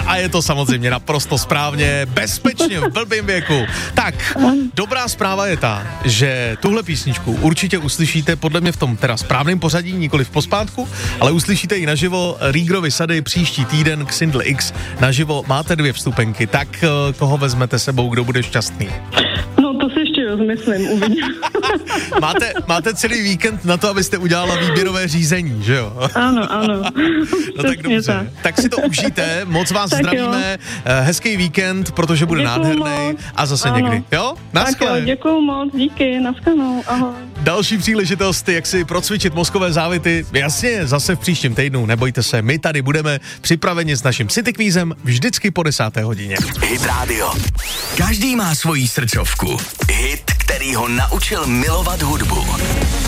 a je to samozřejmě naprosto správně, bezpečně v blbým věku. Tak, dobrá zpráva je ta, že tuhle písničku určitě uslyšíte podle mě v tom teda správném pořadí, nikoli v pospátku, ale uslyšíte ji naživo. Rígrovy sady příští týden k Sindl X naživo. Máte 2 vstupenky, tak koho vezmete sebou, kdo bude šťastný? No to si ještě rozmyslím, uvidím. máte celý víkend na to, abyste udělala výběrové řízení, že jo? Ano. No tak dobře. Tak si to užijte, moc vás zdravíme, hezký víkend, protože bude nádherný a zase někdy, jo? Naschle. Tak jo, děkuju moc, díky, naschledanou, ahoj. Další příležitost, jak si procvičit mozkové závity, jasně, zase v příštím týdnu, nebojte se, my tady budeme připraveni s naším City Quizem vždycky po 10. hodině. Hit Radio. Každý má svoji srdcovku. Hit, který ho naučil milovat hudbu.